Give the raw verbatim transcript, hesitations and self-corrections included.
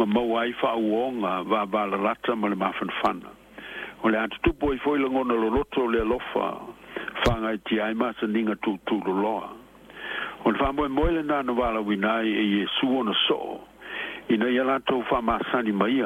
ma mau ai whauonga va vala rata ma le mawhanwhana. O le atu tupo i foi langona lo roto le alofa whanga i ti ai masa ninga tu tu lo loa. O le whamoe moile nana wala winai e Yesu ona so ina ia lato whamasani maia